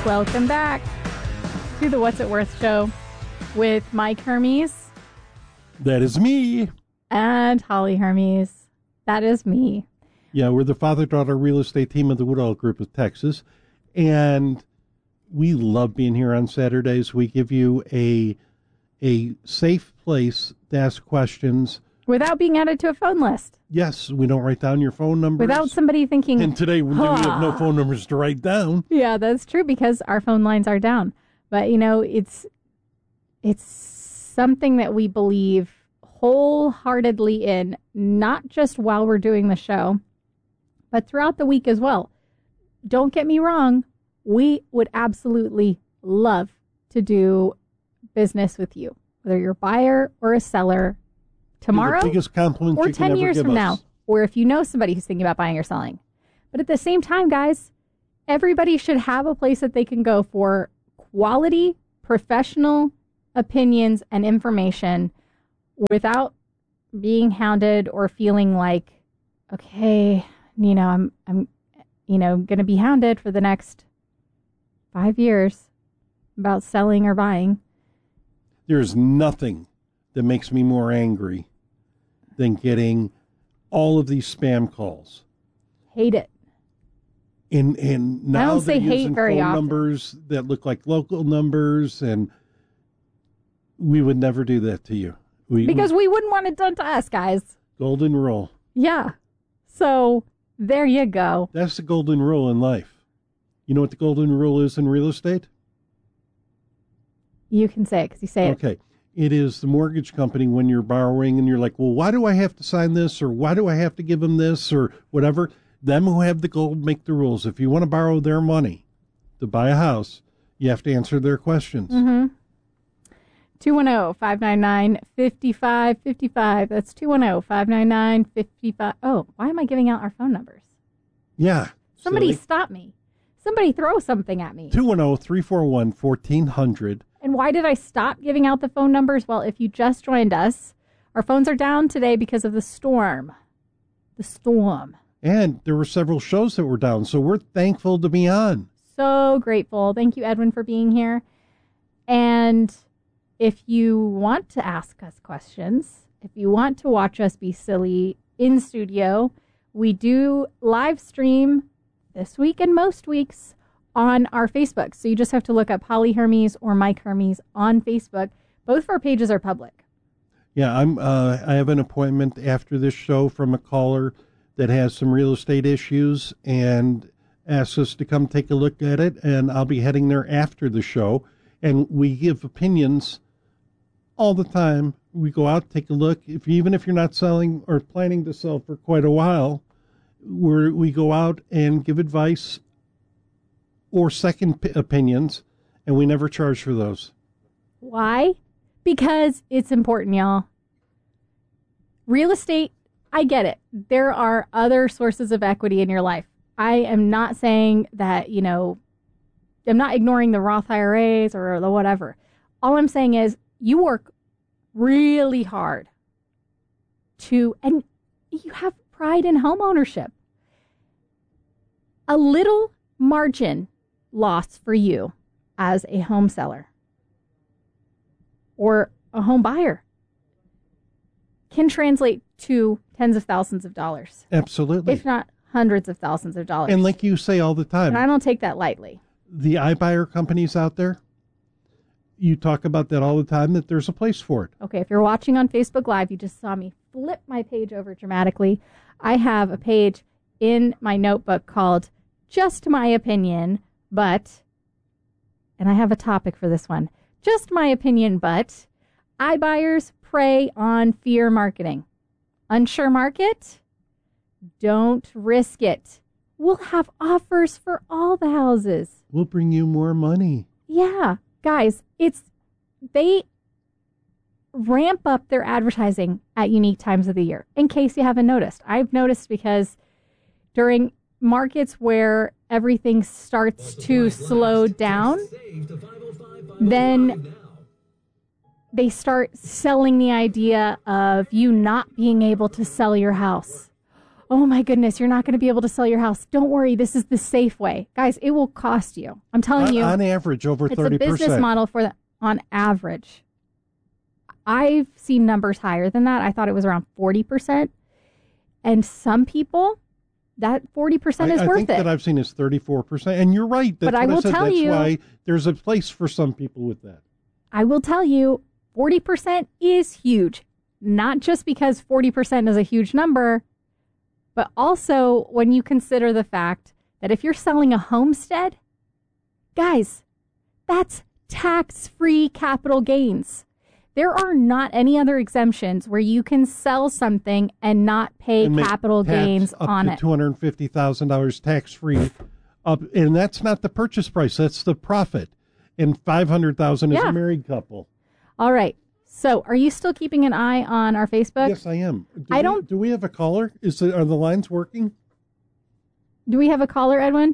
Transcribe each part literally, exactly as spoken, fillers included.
Welcome back to the What's It Worth show with Mike Hermes. That is me. And Holly Hermes. That is me. Yeah, we're the father-daughter real estate team of the Woodall Group of Texas. And we love being here on Saturdays. We give you a a safe place to ask questions. Without being added to a phone list. Yes, we don't write down your phone numbers. Without somebody thinking... And today we huh. have no phone numbers to write down. Yeah, that's true because our phone lines are down. But, you know, it's it's something that we believe wholeheartedly in, not just while we're doing the show, but throughout the week as well. Don't get me wrong. We would absolutely love to do business with you, whether you're a buyer or a seller, tomorrow the biggest compliment or you ten can ever years give from us. now, or if you know somebody who's thinking about buying or selling. But at the same time, guys, everybody should have a place that they can go for quality, professional opinions and information without being hounded or feeling like, okay, you know, I'm, I'm, you know, going to be hounded for the next five years about selling or buying. There's nothing that makes me more angry than getting all of these spam calls. Hate it. And and now I don't they're say hate using very phone often. numbers that look like local numbers, and we would never do that to you. We, Because we wouldn't want it done to us, guys. golden rule. Yeah. So there you go. That's the golden rule in life. You know what the golden rule is in real estate? You can say it because you say it. Okay. It is the mortgage company when you're borrowing and you're like, well, why do I have to sign this, or why do I have to give them this, or whatever? Them who have the gold make the rules. If you want to borrow their money to buy a house, you have to answer their questions. Mm-hmm. two one zero, five nine nine, five five five five. That's two one zero, five nine nine, five five. Oh, why am I giving out our phone numbers? Yeah. Somebody silly. stop me. Somebody throw something at me. two one zero, three four one, one four zero zero. And why did I stop giving out the phone numbers? Well, if you just joined us, our phones are down today because of the storm. The storm. And there were several shows that were down, so we're thankful to be on. So grateful. Thank you, Edwin, for being here. And if you want to ask us questions, if you want to watch us be silly in studio, we do live stream this week and most weeks on our Facebook. So you just have to look up Holly Hermes or Mike Hermes on Facebook. Both of our pages are public. Yeah, I'm. Uh, I have an appointment after this show from a caller that has some real estate issues and asks us to come take a look at it, and I'll be heading there after the show. And we give opinions all the time. We go out, take a look. If even if you're not selling or planning to sell for quite a while, we're, we go out and give advice or second p- opinions, and we never charge for those. Why? Because it's important, y'all. Real estate, I get it. There are other sources of equity in your life. I am not saying that, you know, I'm not ignoring the Roth I R As or the whatever. All I'm saying is you work really hard to, and you have pride in home ownership. A little margin loss for you as a home seller or a home buyer can translate to tens of thousands of dollars. Absolutely. If not hundreds of thousands of dollars. And like you say all the time, and I don't take that lightly. the iBuyer companies out there, you talk about that all the time, that there's a place for it. Okay, if you're watching on Facebook Live, you just saw me flip my page over dramatically. I have a page in my notebook called Just My Opinion, but, and I have a topic for this one, Just My Opinion, but iBuyers prey on fear marketing. Unsure market? Don't risk it. We'll have offers for all the houses. We'll bring you more money. Yeah, guys, it's, they ramp up their advertising at unique times of the year. In case you haven't noticed, I've noticed because during markets where everything starts to slow down, then they start selling the idea of you not being able to sell your house. oh my goodness, you're not going to be able to sell your house. Don't worry, this is the safe way. Guys, it will cost you. I'm telling on, you. On average, over it's thirty percent. It's a business model for the, on average. I've seen numbers higher than that. I thought it was around forty percent. And some people, that forty percent is I, I worth think it. that I've seen is thirty-four percent. And you're right. That's but I what will I said. tell That's you, why there's a place for some people with that. I will tell you, forty percent is huge. Not just because forty percent is a huge number, but also when you consider the fact that if you're selling a homestead, guys, that's tax-free capital gains. There are not any other exemptions where you can sell something and not pay and capital gains up on to it. two hundred fifty thousand dollars tax-free. Up, and that's not the purchase price. That's the profit. And five hundred thousand dollars Yeah. is a married couple. All right. So are you still keeping an eye on our Facebook? Yes, I am. Do I we, don't- Do we have a caller? Is it, are the lines working? Do we have a caller, Edwin?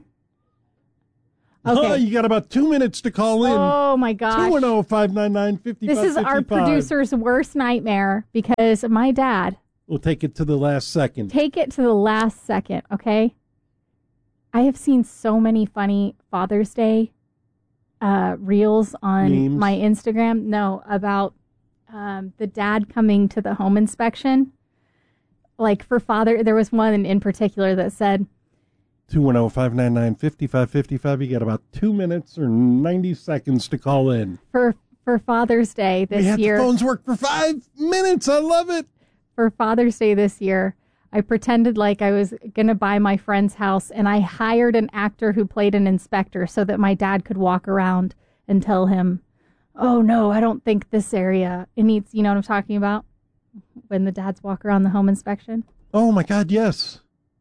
Okay. Oh, you got about two minutes to call in. Oh, my gosh. two one zero, five nine nine, five five This five is our five. producer's worst nightmare because my dad, We'll take it to the last second. take it to the last second, okay? I have seen so many funny Father's Day uh, reels on Memes? my Instagram. No, about um, the dad coming to the home inspection. Like for father, there was one in particular that said, two one zero, five nine nine, five five five five. You got about two minutes or ninety seconds to call in. for for Father's Day this we had year. the phones work for five minutes. I love it. For Father's Day this year, I pretended like I was going to buy my friend's house, and I hired an actor who played an inspector so that my dad could walk around and tell him, oh, no, I don't think this area, it needs, you know what I'm talking about? When the dads walk around the home inspection. Oh, my God, yes.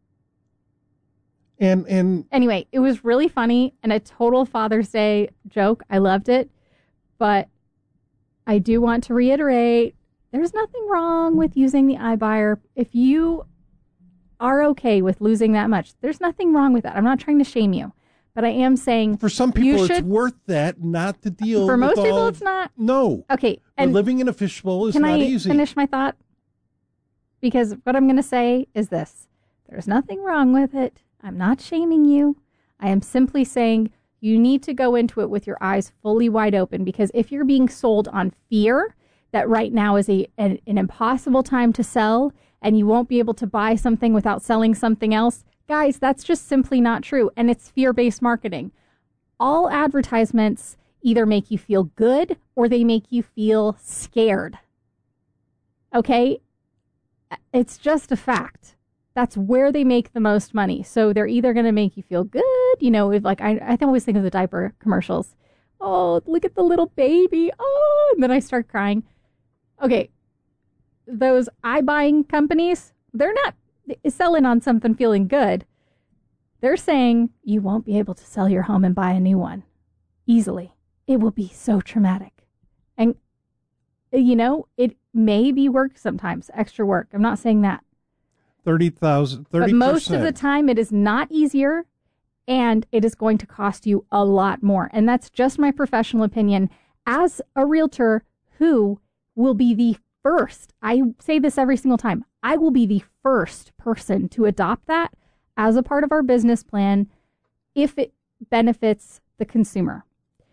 And and Anyway, it was really funny and a total Father's Day joke. I loved it. But I do want to reiterate, there's nothing wrong with using the iBuyer. If you are okay with losing that much, there's nothing wrong with that. I'm not trying to shame you. But I am saying for some you people, it's should- worth that not to deal for with most people, all- it's not. No. Okay. And And living in a fishbowl is can not I easy. finish my thought? Because what I'm going to say is this. There's nothing wrong with it. I'm not shaming you. I am simply saying you need to go into it with your eyes fully wide open, because if you're being sold on fear that right now is a an, an impossible time to sell and you won't be able to buy something without selling something else, guys, that's just simply not true. And it's fear-based marketing. All advertisements either make you feel good or they make you feel scared. Okay? It's just a fact. That's where they make the most money. So they're either going to make you feel good, you know, if like I, I always think of the diaper commercials. Oh, look at the little baby. Oh, and then I start crying. Okay, those iBuying companies, they're not selling on something feeling good. They're saying you won't be able to sell your home and buy a new one easily. It will be so traumatic. And, you know, it may be work sometimes, extra work. I'm not saying that. thirty thousand, thirty percent. But most of the time, it is not easier, and it is going to cost you a lot more. And that's just my professional opinion as a realtor who will be the first. I say this every single time. I will be the first person to adopt that as a part of our business plan if it benefits the consumer.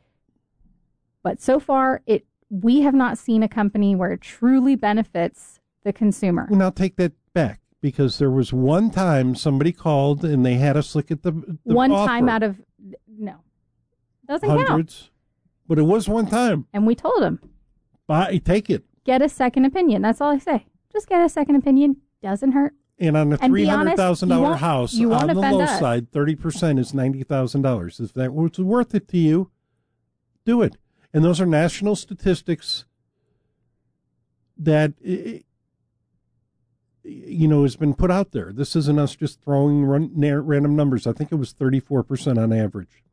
But so far, it we have not seen a company where it truly benefits the consumer. Well, now take that back, because there was one time somebody called and they had us look at the, the One offer. time out of, no, doesn't count. Hundreds. But it was one time. And we told them, Buy, take it. get a second opinion. That's all I say. Just get a second opinion. Doesn't hurt. And on a And be three honest, hundred thousand you dollar won't- house, you won't on the offend low us. side, thirty percent is ninety thousand dollars. If that was worth it to you, do it. And those are national statistics that, eh, you know, has been put out there. This isn't us just throwing run, na- random numbers. I think it was thirty-four percent on average.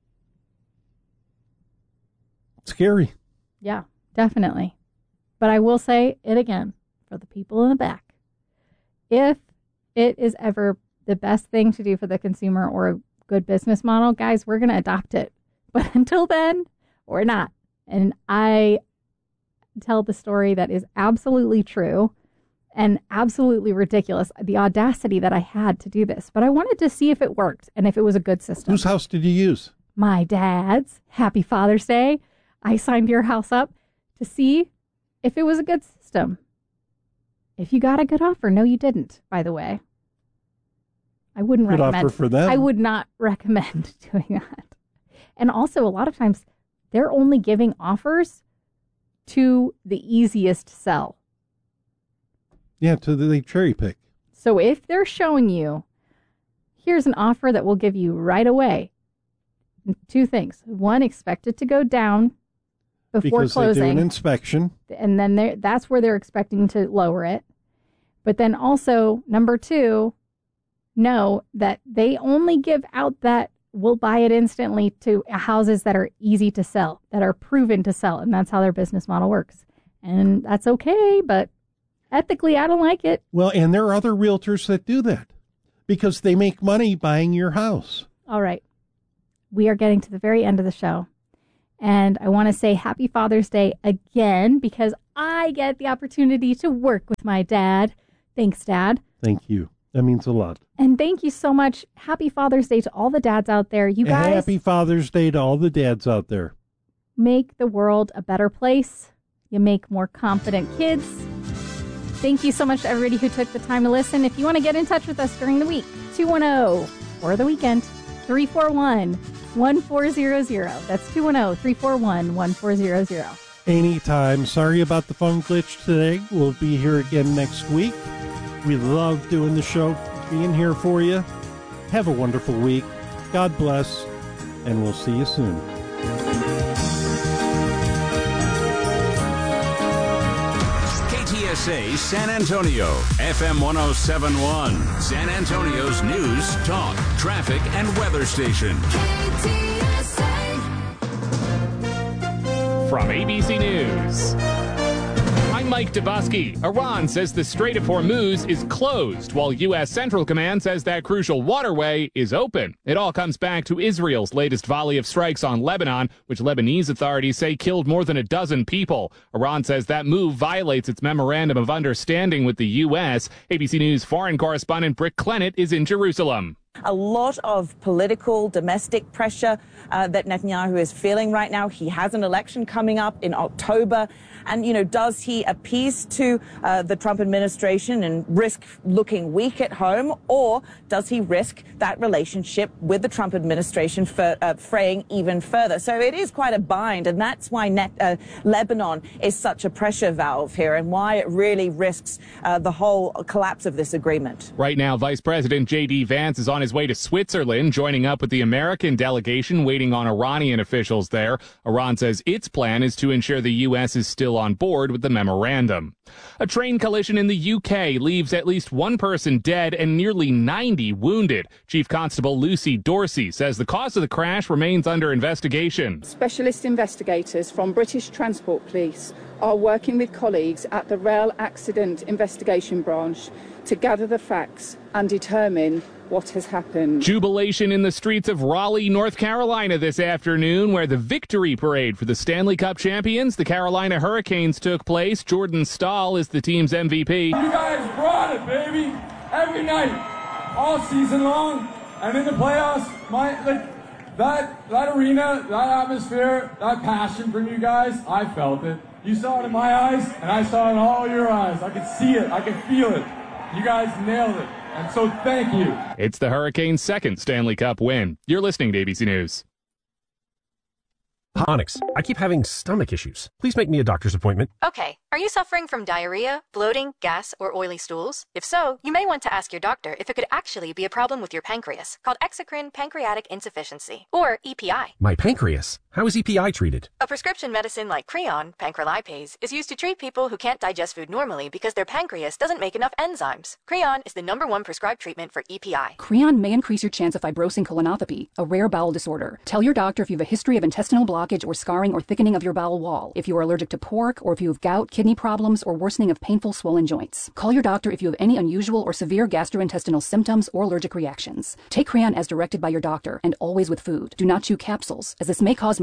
It's scary. Yeah, definitely. But I will say it again for the people in the back. If it is ever the best thing to do for the consumer or a good business model, guys, we're going to adopt it. But until then, we're not. And I tell the story that is absolutely true. and absolutely ridiculous, the audacity that I had to do this. But I wanted to see if it worked and if it was a good system. Whose house did you use? My dad's. Happy Father's Day. I signed your house up to see if it was a good system. If you got a good offer. No, you didn't, by the way. I wouldn't good recommend. Offer for them. I would not recommend doing that. And also, a lot of times, they're only giving offers to the easiest sell. Yeah, to the, they cherry pick. So if they're showing you, here's an offer that will give you right away, two things. One, expect it to go down before because closing. They do an inspection. And then that's where they're expecting to lower it. But then also, number two, know that they only give out that we'll buy it instantly to houses that are easy to sell, that are proven to sell. And that's how their business model works. And that's okay, but ethically, I don't like it. Well, and there are other realtors that do that because they make money buying your house. All right. We are getting to the very end of the show. And I want to say Happy Father's Day again because I get the opportunity to work with my dad. Thanks, Dad. Thank you. That means a lot. And thank you so much. Happy Father's Day to all the dads out there. You guys. And happy Father's Day to all the dads out there. Make the world a better place. You make more confident kids. Thank you so much to everybody who took the time to listen. If you want to get in touch with us during the week, two one zero or the weekend, three four one, one four zero zero. That's two one zero, three four one, one four zero zero. Anytime. Sorry about the phone glitch today. We'll be here again next week. We love doing the show, being here for you. Have a wonderful week. God bless, and we'll see you soon. K T S A San Antonio, F M one oh seven point one, San Antonio's news, talk, traffic, and weather station. K T S A. From A B C News. I'm Mike Dubusky. Iran says the Strait of Hormuz is closed, while U S Central Command says that crucial waterway is open. It all comes back to Israel's latest volley of strikes on Lebanon, which Lebanese authorities say killed more than a dozen people. Iran says that move violates its memorandum of understanding with the U S. A B C News foreign correspondent Britt Clennett is in Jerusalem. A lot of political, domestic pressure uh, that Netanyahu is feeling right now. He has an election coming up in October. And, you know, does he appease to uh, the Trump administration and risk looking weak at home? Or does he risk that relationship with the Trump administration for, uh, fraying even further? So it is quite a bind. And that's why Net, uh, Lebanon is such a pressure valve here and why it really risks uh, the whole collapse of this agreement. Right now, Vice President J D Vance is on his way to Switzerland, joining up with the American delegation waiting on Iranian officials there. Iran says its plan is to ensure the U S is still on board with the memorandum. A train collision in the U K leaves at least one person dead and nearly ninety wounded. Chief Constable Lucy Dorsey says the cause of the crash remains under investigation. Specialist investigators from British Transport Police are working with colleagues at the Rail Accident Investigation Branch to gather the facts and determine what has happened. Jubilation in the streets of Raleigh, North Carolina this afternoon, where the victory parade for the Stanley Cup champions, the Carolina Hurricanes, took place. Jordan Stahl is the team's M V P. You guys brought it, baby. Every night, all season long, and in the playoffs, my like that that arena, that atmosphere, that passion from you guys, I felt it. You saw it in my eyes, and I saw it in all your eyes. I could see it. I could feel it. You guys nailed it. And so thank you. It's the Hurricanes' second Stanley Cup win. You're listening to A B C News. Onyx, I keep having stomach issues. Please make me a doctor's appointment. Okay. Are you suffering from diarrhea, bloating, gas, or oily stools? If so, you may want to ask your doctor if it could actually be a problem with your pancreas, called exocrine pancreatic insufficiency, or E P I. My pancreas? How is E P I treated? A prescription medicine like Creon, pancrelipase, is used to treat people who can't digest food normally because their pancreas doesn't make enough enzymes. Creon is the number one prescribed treatment for E P I. Creon may increase your chance of fibrosing colonopathy, a rare bowel disorder. Tell your doctor if you have a history of intestinal blockage or scarring or thickening of your bowel wall, if you are allergic to pork, or if you have gout, kidney problems, or worsening of painful swollen joints. Call your doctor if you have any unusual or severe gastrointestinal symptoms or allergic reactions. Take Creon as directed by your doctor and always with food. Do not chew capsules, as this may cause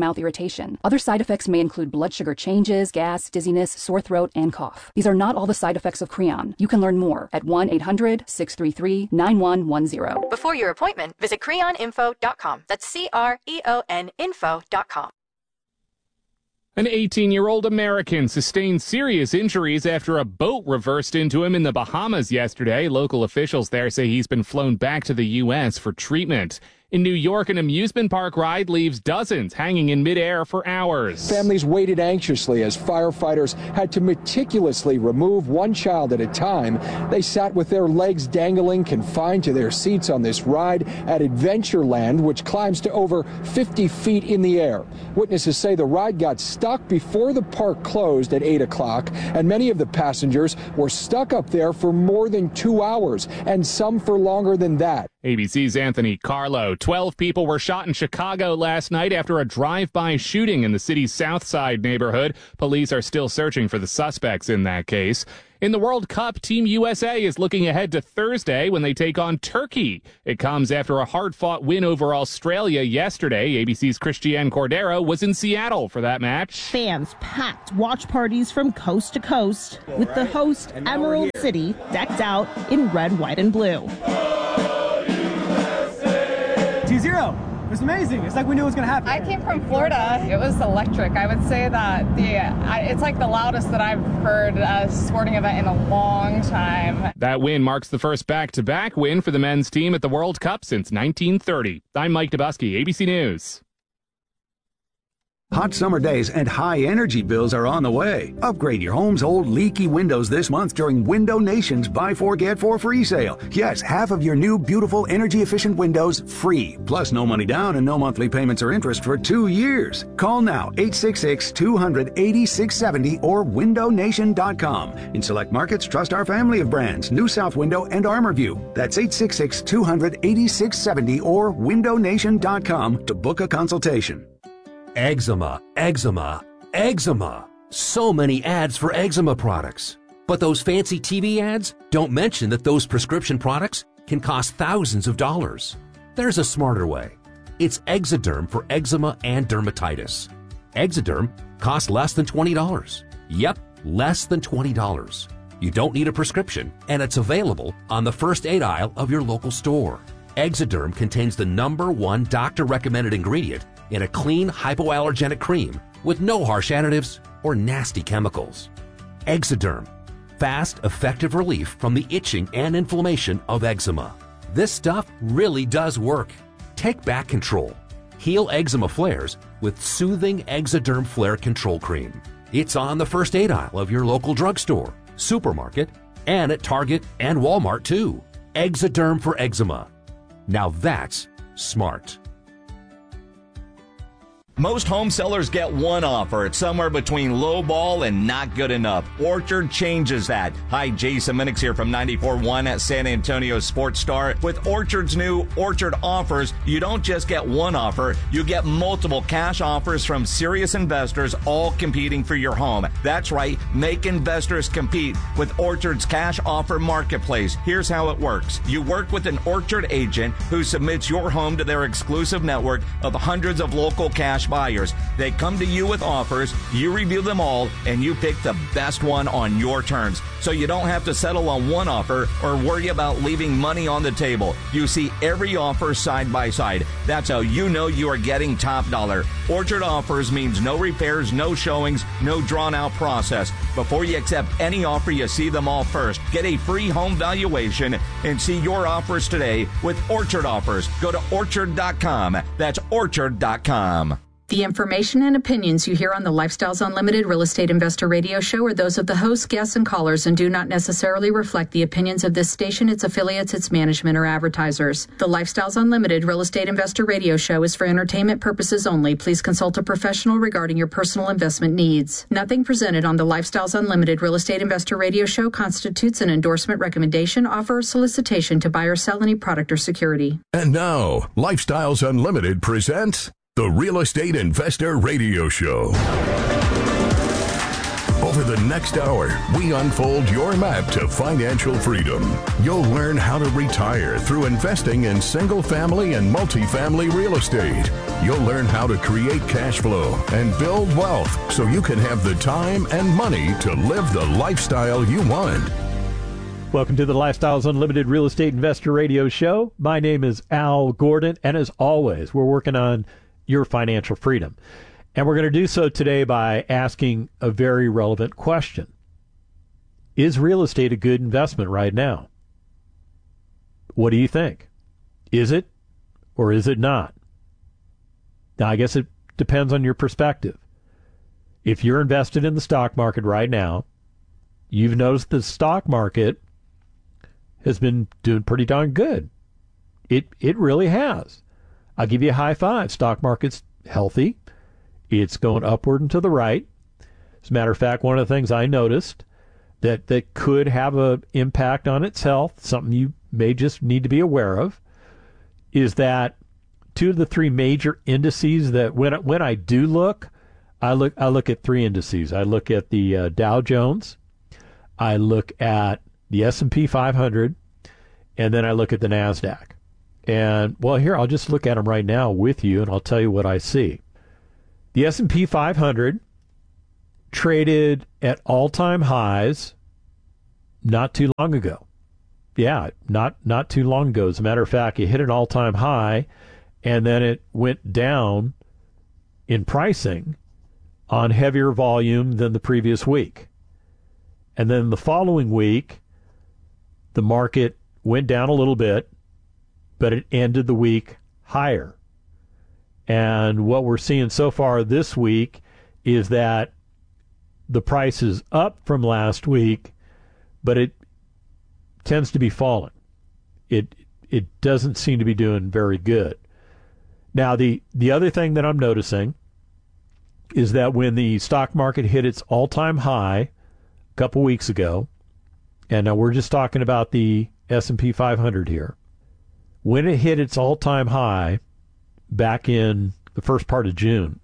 mouth irritation. Other side effects may include blood sugar changes, gas, dizziness, sore throat, and cough. These are not all the side effects of Creon. You can learn more at one eight hundred six three three nine one one zero. Before your appointment, visit creon info dot com. That's C R E O N info dot com. An eighteen-year-old American sustained serious injuries after a boat reversed into him in the Bahamas yesterday. Local officials there say he's been flown back to the U S for treatment. In New York, an amusement park ride leaves dozens hanging in midair for hours. Families waited anxiously as firefighters had to meticulously remove one child at a time. They sat with their legs dangling, confined to their seats on this ride at Adventureland, which climbs to over fifty feet in the air. Witnesses say the ride got stuck before the park closed at eight o'clock, and many of the passengers were stuck up there for more than two hours, and some for longer than that. A B C's Anthony Carlo. Twelve people were shot in Chicago last night after a drive-by shooting in the city's South Side neighborhood. Police are still searching for the suspects in that case. In the World Cup, Team U S A is looking ahead to Thursday when they take on Turkey. It comes after a hard-fought win over Australia yesterday. A B C's Christiane Cordero was in Seattle for that match. Fans packed watch parties from coast to coast, with the host, Emerald City, decked out in red, white, and blue. two zero. It was amazing. It's like we knew it was going to happen. I came from Florida. It was electric. I would say that the I, it's like the loudest that I've heard a sporting event in a long time. That win marks the first back-to-back win for the men's team at the World Cup since nineteen thirty. I'm Mike Dubusky, A B C News. Hot summer days and high energy bills are on the way. Upgrade your home's old leaky windows this month during Window Nation's Buy Four Get Four free sale. Yes, half of your new beautiful energy efficient windows free. Plus no money down and no monthly payments or interest for two years. Call now eight six six, two hundred, eighty-six seventy or window nation dot com. In select markets, trust our family of brands, New South Window and ArmorView. That's eight six six, two hundred, eighty-six seventy or window nation dot com to book a consultation. Eczema, eczema, eczema. So many ads for eczema products. But those fancy T V ads don't mention that those prescription products can cost thousands of dollars. There's a smarter way. It's Exoderm for eczema and dermatitis. Exoderm costs less than twenty dollars. Yep, less than twenty dollars. You don't need a prescription, and it's available on the first aid aisle of your local store. Exoderm contains the number one doctor-recommended ingredient in a clean hypoallergenic cream with no harsh additives or nasty chemicals. Exoderm, fast, effective relief from the itching and inflammation of eczema. This stuff really does work. Take back control. Heal eczema flares with soothing Exoderm Flare Control Cream. It's on the first aid aisle of your local drugstore, supermarket, and at Target and Walmart too. Exoderm for eczema. Now that's smart. Most home sellers get one offer. It's somewhere between low ball and not good enough. Orchard changes that. Hi, Jason Minix here from ninety-four point one at San Antonio Sports Star. With Orchard's new Orchard offers, you don't just get one offer, you get multiple cash offers from serious investors, all competing for your home. That's right, make investors compete with Orchard's cash offer marketplace. Here's how it works. You work with an Orchard agent who submits your home to their exclusive network of hundreds of local cash buyers. They come to you with offers, you review them all, and you pick the best one on your terms. So you don't have to settle on one offer or worry about leaving money on the table. You see every offer side by side. That's how you know you are getting top dollar. Orchard offers means no repairs, no showings, no drawn out process. Before you accept any offer, you see them all first. Get a free home valuation and see your offers today with Orchard offers. Go to orchard dot com. That's orchard dot com. The information and opinions you hear on the Lifestyles Unlimited Real Estate Investor Radio Show are those of the hosts, guests, and callers and do not necessarily reflect the opinions of this station, its affiliates, its management, or advertisers. The Lifestyles Unlimited Real Estate Investor Radio Show is for entertainment purposes only. Please consult a professional regarding your personal investment needs. Nothing presented on the Lifestyles Unlimited Real Estate Investor Radio Show constitutes an endorsement, recommendation, offer, or solicitation to buy or sell any product or security. And now, Lifestyles Unlimited presents the Real Estate Investor Radio Show. Over the next hour, we unfold your map to financial freedom. You'll learn how to retire through investing in single-family and multifamily real estate. You'll learn how to create cash flow and build wealth so you can have the time and money to live the lifestyle you want. Welcome to the Lifestyles Unlimited Real Estate Investor Radio Show. My name is Al Gordon, and as always, we're working on your financial freedom. And we're going to do so today by asking a very relevant question. Is real estate a good investment right now? What do you think? Is it or is it not? Now, I guess it depends on your perspective. If you're invested in the stock market right now, you've noticed the stock market has been doing pretty darn good. It it really has. I'll give you a high five. Stock market's healthy. It's going upward and to the right. As a matter of fact, one of the things I noticed that, that could have an impact on its health, something you may just need to be aware of, is that two of the three major indices that when when I do look, I look I look at three indices. I look at the uh, Dow Jones, I look at the S and P five hundred, and then I look at the NASDAQ. And, well, here, I'll just look at them right now with you, and I'll tell you what I see. The S and P five hundred traded at all-time highs not too long ago. Yeah, not not too long ago. As a matter of fact, it hit an all-time high, and then it went down in pricing on heavier volume than the previous week. And then the following week, the market went down a little bit, but it ended the week higher. And what we're seeing so far this week is that the price is up from last week, but it tends to be falling. It it doesn't seem to be doing very good. Now, the, the other thing that I'm noticing is that when the stock market hit its all-time high a couple weeks ago, and now we're just talking about the S and P five hundred here, when it hit its all-time high back in the first part of June,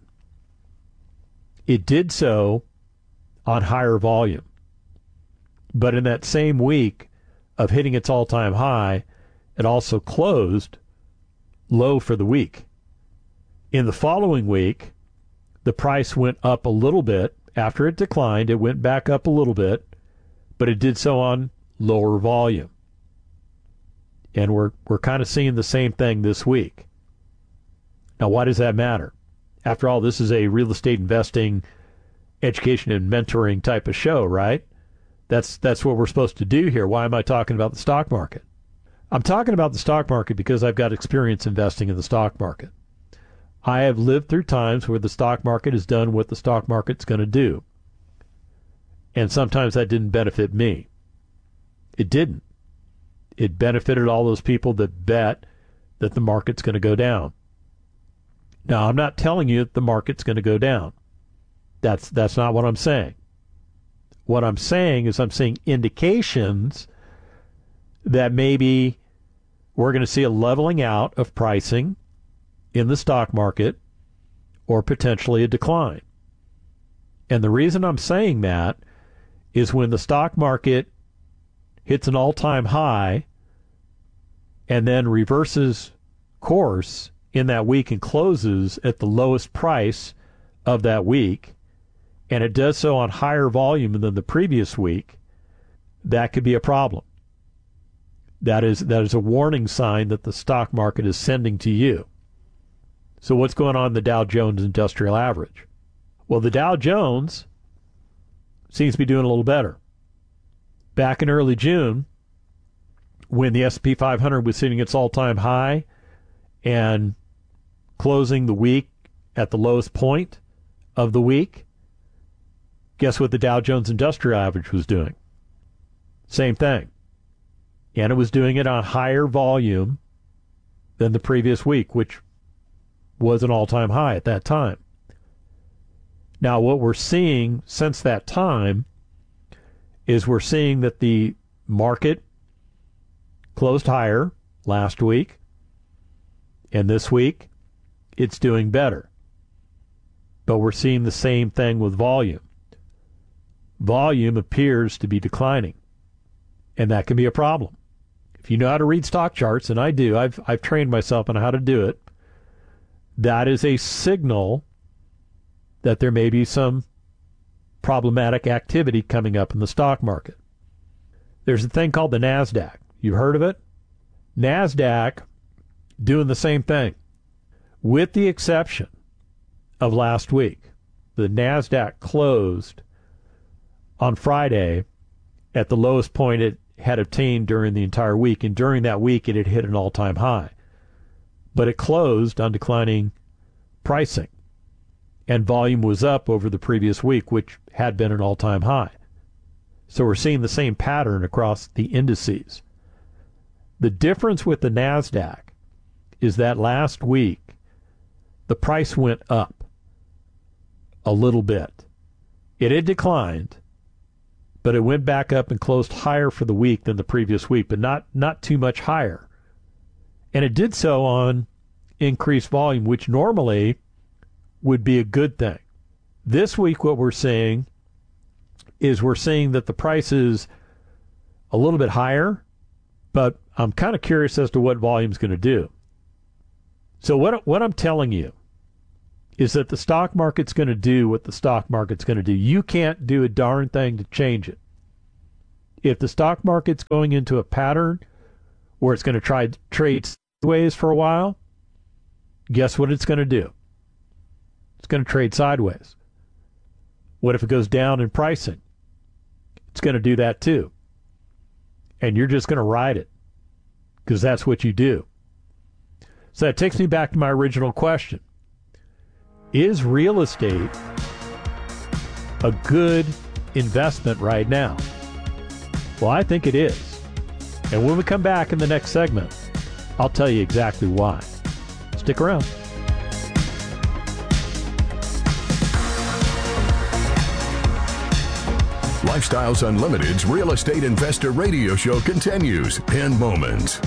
it did so on higher volume. But in that same week of hitting its all-time high, it also closed low for the week. In the following week, the price went up a little bit. After it declined, it went back up a little bit, but it did so on lower volume. And we're we're kind of seeing the same thing this week. Now, why does that matter? After all, this is a real estate investing, education and mentoring type of show, right? That's that's what we're supposed to do here. Why am I talking about the stock market? I'm talking about the stock market because I've got experience investing in the stock market. I have lived through times where the stock market has done what the stock market's going to do. And sometimes that didn't benefit me. It didn't. It benefited all those people that bet that the market's going to go down. Now, I'm not telling you that the market's going to go down. That's that's not what I'm saying. What I'm saying is I'm seeing indications that maybe we're going to see a leveling out of pricing in the stock market or potentially a decline. And the reason I'm saying that is when the stock market hits an all-time high and then reverses course in that week and closes at the lowest price of that week, and it does so on higher volume than the previous week, that could be a problem. That is that is a warning sign that the stock market is sending to you. So what's going on in the Dow Jones Industrial Average? Well, the Dow Jones seems to be doing a little better. Back in early June, when the S and P five hundred was sitting its all-time high and closing the week at the lowest point of the week, guess what the Dow Jones Industrial Average was doing? Same thing. And it was doing it on higher volume than the previous week, which was an all-time high at that time. Now, what we're seeing since that time is we're seeing that the market closed higher last week, and this week it's doing better. But we're seeing the same thing with volume. volume appears to be declining. And that can be a problem. If you know how to read stock charts, and I do, I've I've trained myself on how to do it, that is a signal that there may be some problematic activity coming up in the stock market. There's a thing called the NASDAQ. You've heard of it? NASDAQ doing the same thing, with the exception of last week. The NASDAQ closed on Friday at the lowest point it had obtained during the entire week, and during that week it had hit an all-time high. But it closed on declining pricing, and volume was up over the previous week, which had been an all-time high. So we're seeing the same pattern across the indices. The difference with the NASDAQ is that last week the price went up a little bit. It had declined, but it went back up and closed higher for the week than the previous week, but not, not too much higher. And it did so on increased volume, which normally would be a good thing. This week what we're seeing is we're seeing that the price is a little bit higher, but I'm kind of curious as to what volume's going to do. So what what I'm telling you is that the stock market's going to do what the stock market's going to do. You can't do a darn thing to change it. If the stock market's going into a pattern where it's going to try to trade sideways for a while, guess what it's going to do? It's going to trade sideways. What if it goes down in pricing? It's going to do that too. And you're just going to ride it because that's what you do. So that takes me back to my original question. Is real estate a good investment right now? Well, I think it is. And when we come back in the next segment, I'll tell you exactly why. Stick around. Lifestyles Unlimited's Real Estate Investor Radio Show continues in moments.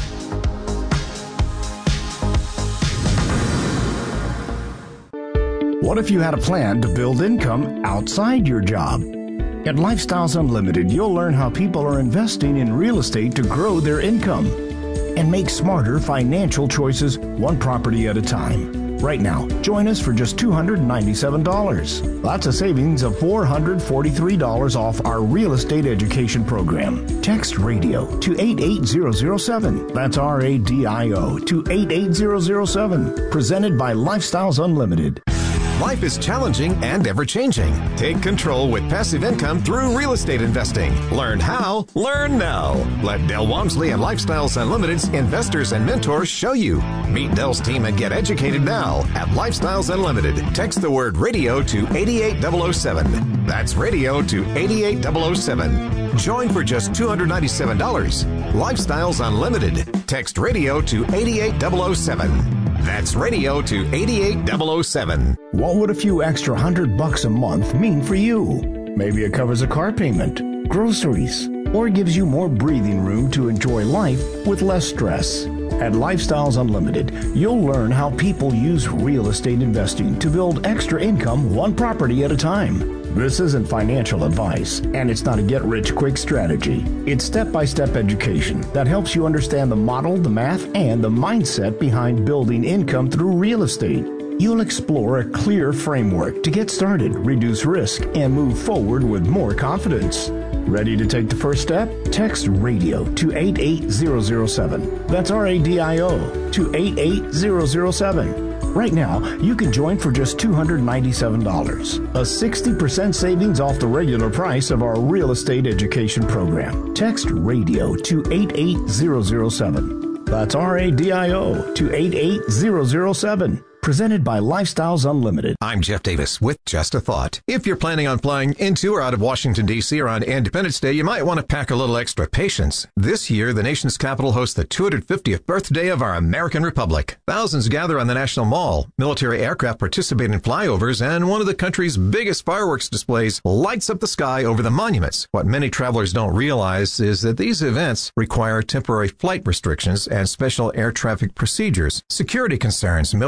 What if you had a plan to build income outside your job? At Lifestyles Unlimited, you'll learn how people are investing in real estate to grow their income and make smarter financial choices one property at a time. Right now, join us for just two hundred ninety-seven dollars. That's a savings of four hundred forty-three dollars off our real estate education program. Text radio to eight eight zero zero seven. That's R A D I O to eight eight zero zero seven. Presented by Lifestyles Unlimited. Life is challenging and ever-changing. Take control with passive income through real estate investing. Learn how, learn now. Let Del Walmsley and Lifestyles Unlimited's investors and mentors show you. Meet Del's team and get educated now at Lifestyles Unlimited. Text the word radio to eight eight zero zero seven. That's radio to eight eight zero zero seven. Join for just two hundred ninety-seven dollars. Lifestyles Unlimited. Text radio to eight eight zero zero seven. That's radio to eight eight zero zero seven. What would a few extra hundred bucks a month mean for you? Maybe it covers a car payment, groceries, or gives you more breathing room to enjoy life with less stress. At Lifestyles Unlimited, you'll learn how people use real estate investing to build extra income one property at a time. This isn't financial advice, and it's not a get-rich-quick strategy. It's step-by-step education that helps you understand the model, the math, and the mindset behind building income through real estate. You'll explore a clear framework to get started, reduce risk, and move forward with more confidence. Ready to take the first step? Text radio to eight eight zero zero seven. That's R A D I O to eight eight zero zero seven. Right now, you can join for just two hundred ninety-seven dollars, a sixty percent savings off the regular price of our real estate education program. Text radio to eight eight zero zero seven. That's R A D I O to eight eight zero zero seven. Presented by Lifestyles Unlimited. I'm Jeff Davis with Just a Thought. If you're planning on flying into or out of Washington, D C around Independence Day, you might want to pack a little extra patience. This year, the nation's capital hosts the two hundred fiftieth birthday of our American Republic. Thousands gather on the National Mall. Military aircraft participate in flyovers, and one of the country's biggest fireworks displays lights up the sky over the monuments. What many travelers don't realize is that these events require temporary flight restrictions and special air traffic procedures. Security concerns, military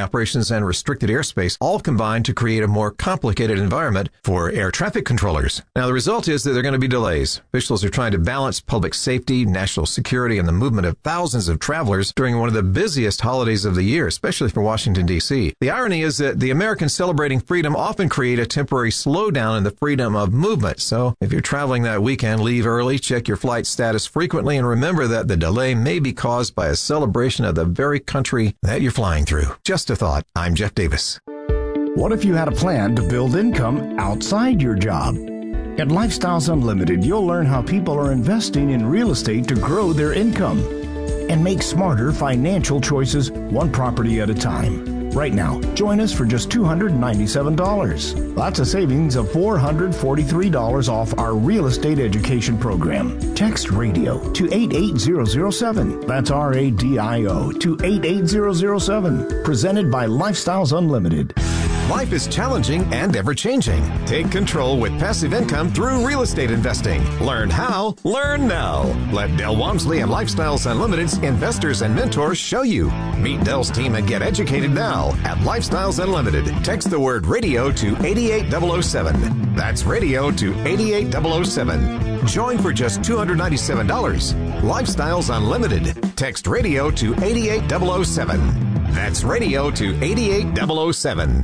operations and restricted airspace all combine to create a more complicated environment for air traffic controllers. Now, the result is that there are going to be delays. Officials are trying to balance public safety, national security, and the movement of thousands of travelers during one of the busiest holidays of the year, especially for Washington, D C. The irony is that the Americans celebrating freedom often create a temporary slowdown in the freedom of movement. So if you're traveling that weekend, leave early, check your flight status frequently, and remember that the delay may be caused by a celebration of the very country that you're flying through. Just a thought. I'm Jeff Davis. What if you had a plan to build income outside your job? At Lifestyles Unlimited, you'll learn how people are investing in real estate to grow their income and make smarter financial choices one property at a time. Right now, join us for just two hundred ninety-seven dollars. That's a savings of four hundred forty-three dollars off our real estate education program. Text radio to eight eight zero zero seven. That's R A D I O to eight eight zero zero seven. Presented by Lifestyles Unlimited. Life is challenging and ever-changing. Take control with passive income through real estate investing. Learn how, learn now. Let Del Walmsley and Lifestyles Unlimited's investors and mentors show you. Meet Del's team and get educated now at Lifestyles Unlimited. Text the word radio to eight eight zero zero seven. That's radio to eight eight zero zero seven. Join for just two hundred ninety-seven dollars. Lifestyles Unlimited. Text radio to eight eight zero zero seven. That's radio to eight eight zero zero seven.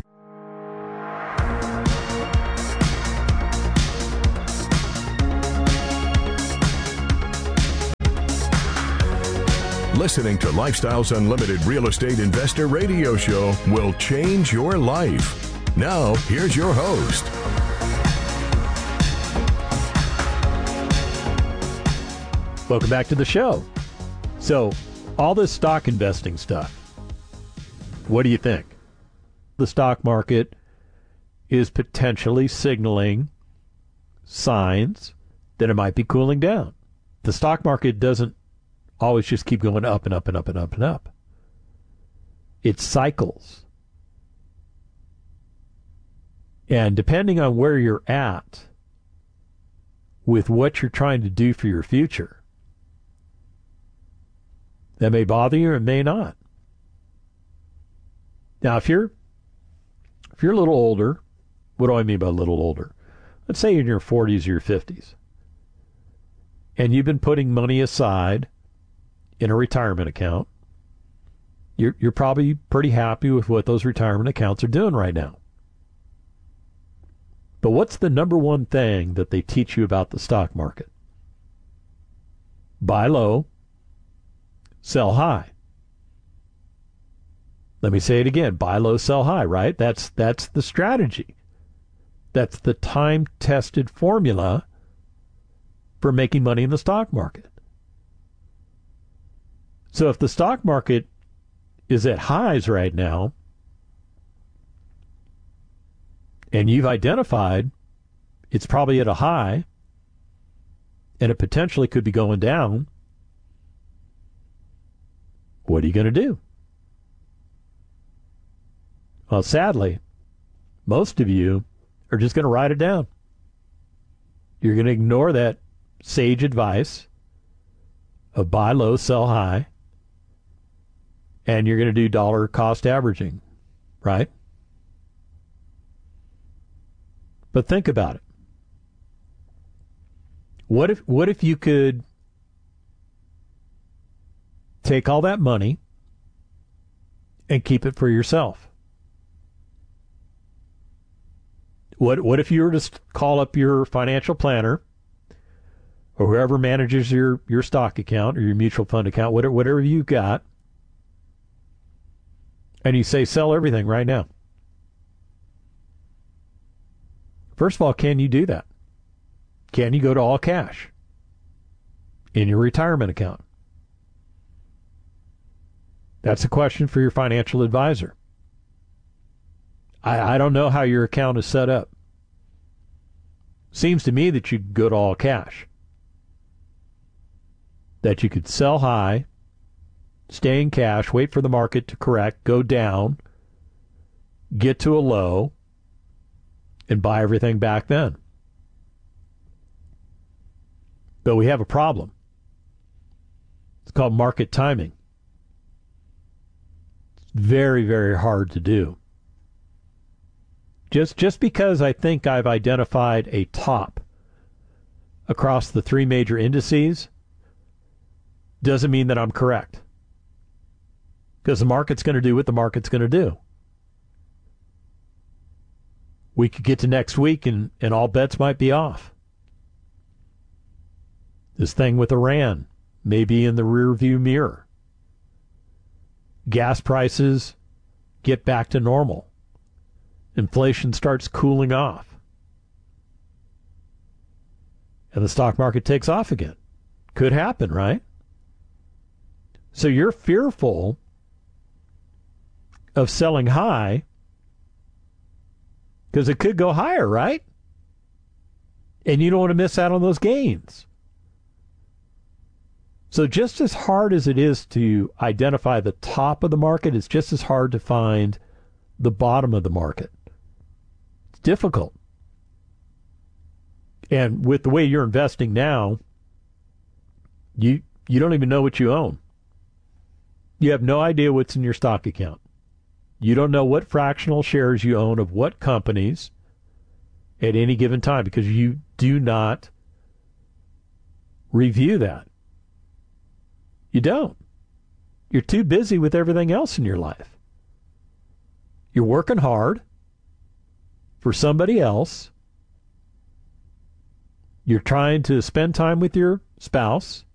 Listening to Lifestyles Unlimited Real Estate Investor Radio Show will change your life. Now, here's your host. Welcome back to the show. So, all this stock investing stuff, what do you think? The stock market is potentially signaling signs that it might be cooling down. The stock market doesn't always just keep going up and up and up and up and up. It cycles. And depending on where you're at with what you're trying to do for your future, that may bother you or may not. Now, if you're if you're a little older, what do I mean by a little older? Let's say you're in your forties or your fifties, and you've been putting money aside in a retirement account, you're you're probably pretty happy with what those retirement accounts are doing right now. But what's the number one thing that they teach you about the stock market? Buy low, sell high. Let me say it again. Buy low, sell high, right? That's that's the strategy. That's the time-tested formula for making money in the stock market. So if the stock market is at highs right now, and you've identified it's probably at a high, and it potentially could be going down, what are you going to do? Well, sadly, most of you are just going to write it down. You're going to ignore that sage advice of buy low, sell high, and you're going to do dollar cost averaging, right? But think about it. What if what if you could take all that money and keep it for yourself? What what if you were to call up your financial planner or whoever manages your, your stock account or your mutual fund account, whatever, whatever you've got, and you say, sell everything right now? First of all, can you do that? Can you go to all cash in your retirement account? That's a question for your financial advisor. I, I don't know how your account is set up. Seems to me that you could go to all cash. That you could sell high, stay in cash, wait for the market to correct, go down, get to a low, and buy everything back then. But we have a problem. It's called market timing. very, very hard to do. Just just because I think I've identified a top across the three major indices doesn't mean that I'm correct. Because the market's going to do what the market's going to do. We could get to next week and, and all bets might be off. This thing with Iran may be in the rearview mirror. Gas prices get back to normal. Inflation starts cooling off. And the stock market takes off again. Could happen, right? So you're fearful of selling high because it could go higher, right? And you don't want to miss out on those gains. So just as hard as it is to identify the top of the market, it's just as hard to find the bottom of the market. It's difficult. And with the way you're investing now, you you don't even know what you own. You have no idea what's in your stock account. You don't know what fractional shares you own of what companies at any given time because you do not review that. You don't. You're too busy with everything else in your life. You're working hard for somebody else. You're trying to spend time with your spouse.